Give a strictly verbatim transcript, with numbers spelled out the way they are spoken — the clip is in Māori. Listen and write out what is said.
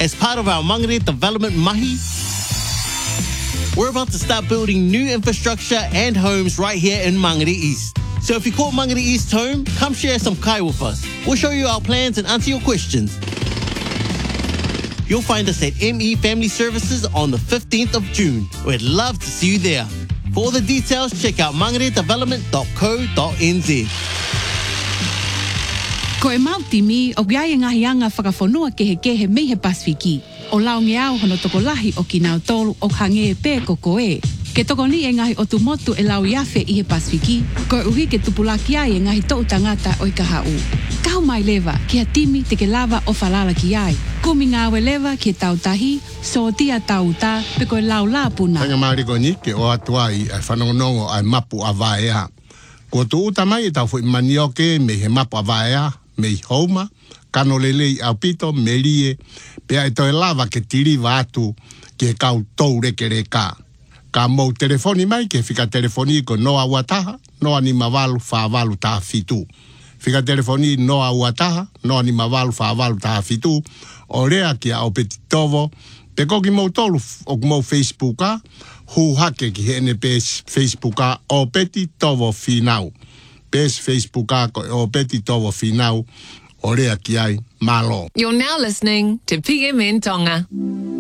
As part of our Mangere Development Mahi, we're about to start building new infrastructure and homes right here in Mangere East. So if you call Mangere East home, come share some kai with us. We'll show you our plans and answer your questions. You'll find us at M E Family Services on the fifteenth of June. We'd love to see you there. For all the details, check out mangere development dot co dot n z. Ko e mauti mi o giai ngahi anga whakafonua kehe kehe me he Pasifiki. O lao ngeau hono toko lahi o ki nau tolu o hange e pē ko koe. Ke toko ni e ngahi o tu motu e lau iafe i he Pasifiki, ko e uhi ke tupulaki ai e ngahi tou tangata o i ka hau. Kau mai lewa, ki a timi te ke lava o falala ki ai. Kumi ngāwe lewa ki e tau tahi, so tia tau ta, pe ko e lau la puna. Tanga mariko ni ke o atuai ai whanongonongo ai mapu a vaea. Ko tu uta mai e tau fui manioke me he mapu a vaea, me i hauma, kano lelei au pito, me rie, pea e toi lava ke tiri watu ke kau tau reke reka. Ka mou telefoni mai ke fika telefoni ko noa wataha, noa ni mawalu whawalu taha fitu. Fika telefoni noa wataha, noa ni mawalu whawalu taha fitu, o rea ki a o peti tovo, pe koki mou tolu o mou Facebooka, hu hake ki hene pes Facebooka o peti tovo finau. Pes Facebooka ko o peti tovo finau, o rea ki ai malo. You're now listening to P M N Tonga.